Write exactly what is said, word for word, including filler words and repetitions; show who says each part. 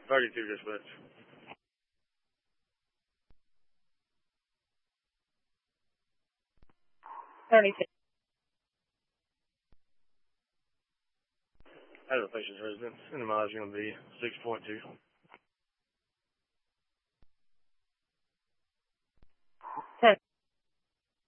Speaker 1: thirty-two dispatch.
Speaker 2: thirty-two.
Speaker 1: As a patient's residence, and the mileage is going to be six point two.